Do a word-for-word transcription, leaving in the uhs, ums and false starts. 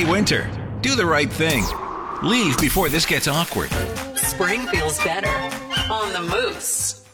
winter. Do the right thing. Leave before this gets awkward. Spring feels better on the Moose.